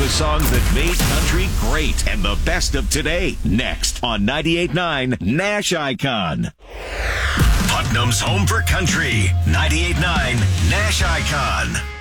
the songs that made country great and the best of today. Next on 98.9 Nash Icon. Putnam's home for country. 98.9 Nash Icon.